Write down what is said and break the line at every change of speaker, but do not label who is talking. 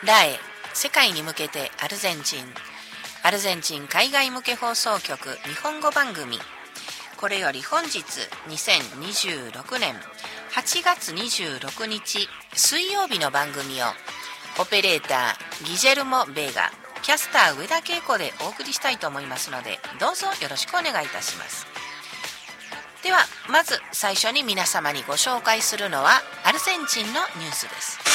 ラエ世界に向けてアルゼンチン海外向け放送局日本語番組。これより本日2026年8月26日水曜日の番組をオペレーターギジェルモ・ベーガ、キャスター上田恵子でお送りしたいと思いますので、どうぞよろしくお願いいたします。ではまず最初に皆様にご紹介するのはアルゼンチンのニュースです。